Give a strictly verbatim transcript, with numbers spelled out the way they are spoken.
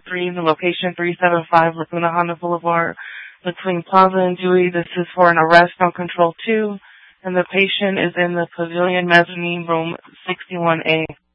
three, the location three seven five Laguna Honda Boulevard between Plaza and Dewey. This is for an arrest on Control two, and the patient is in the Pavilion Mezzanine Room sixty-one A.